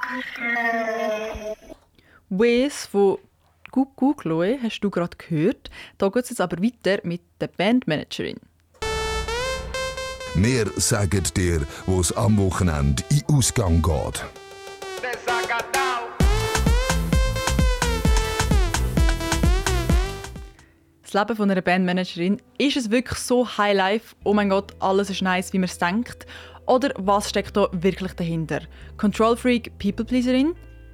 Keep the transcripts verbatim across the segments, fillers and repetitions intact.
Ways von Coucou Chloe hast du gerade gehört. Da geht es jetzt aber weiter mit der Bandmanagerin. Wir sagen dir, wo es am Wochenende in den Ausgang geht. Das Leben von einer Bandmanagerin, ist es wirklich so Highlife? Oh mein Gott, alles ist nice, wie man es denkt? Oder was steckt da wirklich dahinter? Control Freak, People Pleaserin?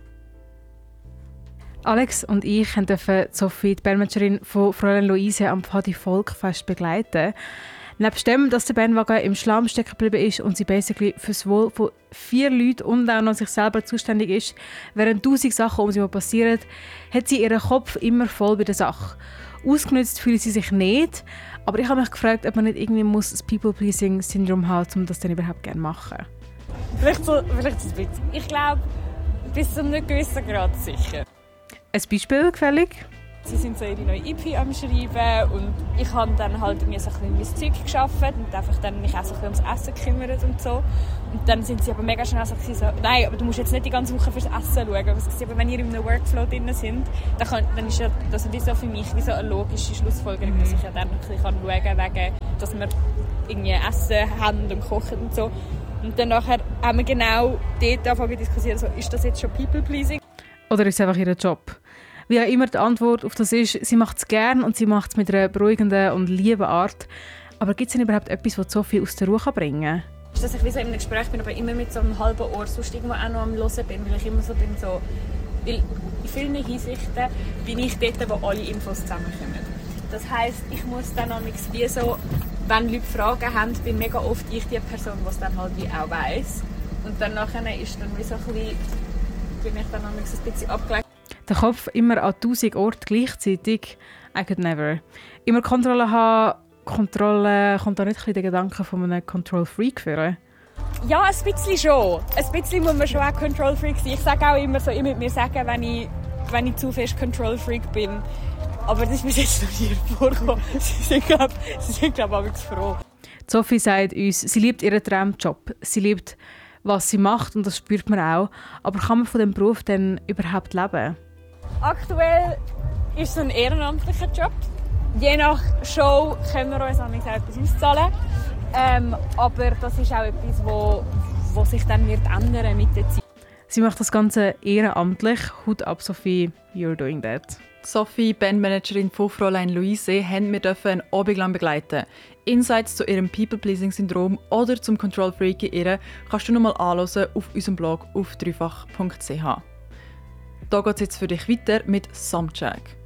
Alex und ich durften Sophie, die Bandmanagerin von Fräulein Luise, am Pfadi Volkfest begleiten. Neben dem, dass der Bandwagen im Schlamm stecken geblieben ist und sie basically für das Wohl von vier Leuten und auch noch sich selber zuständig ist, während tausend Sachen um sie herum passieren, hat sie ihren Kopf immer voll bei der Sache. Ausgenutzt fühlt sie sich nicht, aber ich habe mich gefragt, ob man nicht irgendwie muss das People-Pleasing-Syndrom hat, um das dann überhaupt gerne zu machen. Vielleicht so, vielleicht ein bisschen. Ich glaube, bis zu einem gewissen Grad sicher. Ein Beispiel gefällig? Sie sind so ihre neue E P am Schreiben und ich habe dann halt irgendwie so ein bisschen mein Zeug gearbeitet und einfach dann mich auch so ein bisschen ums Essen gekümmert und so. Und dann sind sie aber mega schnell so, so nein, aber du musst jetzt nicht die ganze Woche fürs Essen schauen. Aber wenn ihr in einem Workflow drin sind, dann, kann, dann ist ja das wie so für mich wie so eine logische Schlussfolgerung, mhm. dass ich ja dann ein bisschen schauen kann, wegen, dass wir irgendwie Essen haben und kochen und so. Und dann nachher haben wir genau dort angefangen zu diskutieren, so, ist das jetzt schon People-Pleasing? Oder ist es einfach ihr Job? Wie auch immer die Antwort auf das ist, sie macht es gerne und sie macht es mit einer beruhigenden und lieben Art. Aber gibt es denn überhaupt etwas, das so viel aus der Ruhe bringen kann? Ist, dass ich wie so in einem Gespräch bin, aber immer mit so einem halben Ohr sonst irgendwo auch noch am Hören bin, weil ich immer so bin, so, weil in vielen Hinsichten bin ich dort, wo alle Infos zusammenkommen. Das heisst, ich muss dann wie so, wenn Leute Fragen haben, bin mega oft ich die Person, die es dann halt wie auch weiss. Und dann nachher ist dann wie so ein bisschen, bin ich dann ein bisschen abgelenkt. Der Kopf immer an tausend Orten gleichzeitig, I could never. Immer Kontrolle haben, Kontrolle, kommt da nicht ein bisschen der Gedanke von einem Control-Freak führen? Ja, ein bisschen schon. Ein bisschen muss man schon auch Control-Freak sein. Ich sage auch immer so, ich muss mir sagen, wenn ich, wenn ich zu fest Control-Freak bin. Aber das ist bis jetzt noch nie vorgekommen. Sie sind, glaube ich, glaub, froh. Sophie sagt uns, sie liebt ihren Traumjob. Sie liebt, was sie macht und das spürt man auch. Aber kann man von diesem Beruf denn überhaupt leben? Aktuell ist es ein ehrenamtlicher Job. Je nach Show können wir uns auch etwas auszahlen. Ähm, aber das ist auch etwas, wo, wo sich dann wird ändern mit der Zeit. Sie macht das Ganze ehrenamtlich. Hut ab, Sophie, you're doing that. Sophie, Bandmanagerin von Fräulein Luise, haben wir einen Abend lang begleiten. Insights zu ihrem People-Pleasing-Syndrom oder zum Control-Freak in ihr kannst du noch mal anhören auf unserem Blog auf dreifach punkt c h. Da geht es jetzt für dich weiter mit Soundcheck.